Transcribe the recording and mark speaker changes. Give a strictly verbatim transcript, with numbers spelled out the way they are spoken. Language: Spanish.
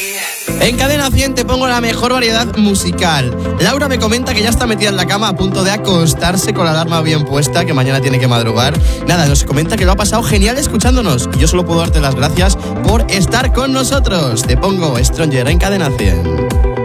Speaker 1: En Cadena cien te pongo la mejor variedad musical. Laura me comenta que ya está metida en la cama a punto de acostarse con la alarma bien puesta, que mañana tiene que madrugar. Nada, nos comenta que lo ha pasado genial escuchándonos. Y yo solo puedo darte las gracias por estar con nosotros. Te pongo Stronger en Cadena cien.